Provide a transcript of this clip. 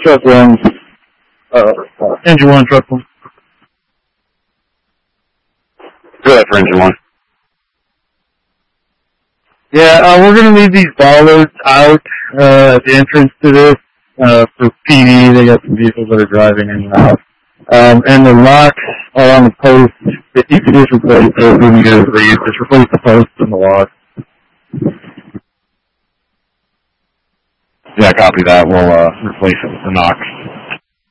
Truck one. Engine one, truck one. Go ahead for engine one. Yeah, we're going to leave these bollards out at the entrance to this for PD. They got some vehicles that are driving in and out. And the locks are on the post. If you could just replace those when you guys leave, just replace the posts and the locks. Yeah, copy that. We'll replace it with the Knox.